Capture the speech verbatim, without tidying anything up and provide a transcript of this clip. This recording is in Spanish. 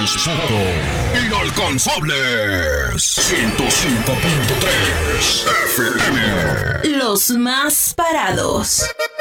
respeto. Inalcanzables. ciento cinco punto tres F M. Los más parados.